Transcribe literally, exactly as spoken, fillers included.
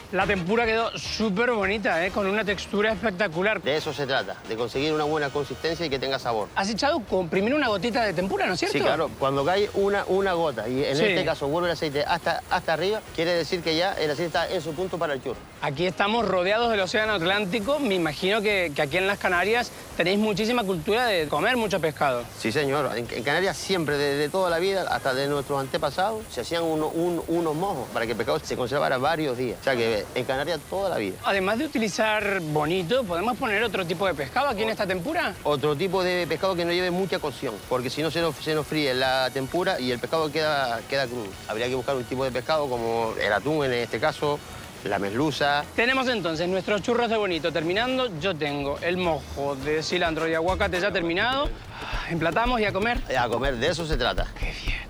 La tempura quedó súper bonita, ¿eh? Con una textura espectacular. De eso se trata, de conseguir una buena consistencia y que tenga sabor. Has echado con primero una gotita de tempura, ¿no es cierto? Sí, claro. Cuando cae una, una gota y en Sí. este caso vuelve el aceite hasta, hasta arriba, quiere decir que ya el aceite está en su punto para el churro. Aquí estamos rodeados del Océano Atlántico. Me imagino que, que aquí en las Canarias tenéis muchísima cultura de comer mucho pescado. Sí, señor. En, en Canarias siempre, desde toda la vida, hasta de nuestros antepasados, se hacían uno, un, unos mojos para que el pescado se conservara varios días. O sea que en Canarias toda la vida. Además de utilizar bonito, ¿podemos poner otro tipo de pescado aquí en esta tempura? Otro tipo de pescado que no lleve mucha cocción, porque si no se nos, se nos fríe la tempura y el pescado queda, queda crudo. Habría que buscar un tipo de pescado como el atún en este caso, la merluza. Tenemos entonces nuestros churros de bonito terminando. Yo tengo el mojo de cilantro y aguacate ya terminado. Emplatamos y a comer. A comer, de eso se trata. ¡Qué bien!